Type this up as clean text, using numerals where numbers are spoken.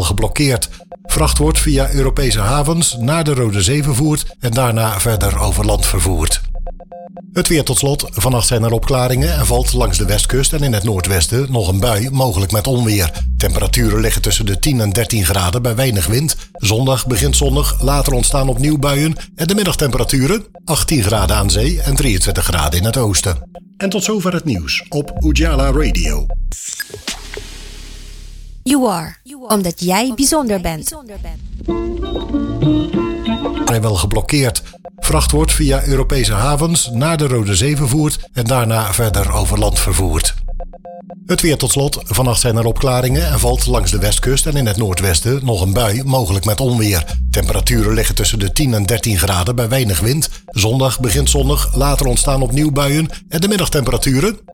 geblokkeerd. Vracht wordt via Europese havens naar de Rode Zee vervoerd en daarna verder over land vervoerd. Het weer tot slot. Vannacht zijn er opklaringen en valt langs de westkust en in het noordwesten nog een bui, mogelijk met onweer. Temperaturen liggen tussen de 10 en 13 graden bij weinig wind. Zondag begint zonnig, later ontstaan opnieuw buien en de middagtemperaturen 18 graden aan zee en 23 graden in het oosten. En tot zover het nieuws op Ujala Radio. You are, omdat jij bijzonder bent. Vrijwel geblokkeerd. Vracht wordt via Europese havens naar de Rode Zee vervoerd en daarna verder over land vervoerd. Het weer tot slot. Vannacht zijn er opklaringen en valt langs de westkust en in het noordwesten nog een bui, mogelijk met onweer. Temperaturen liggen tussen de 10 en 13 graden bij weinig wind. Zondag begint zonnig, later ontstaan opnieuw buien en de middagtemperaturen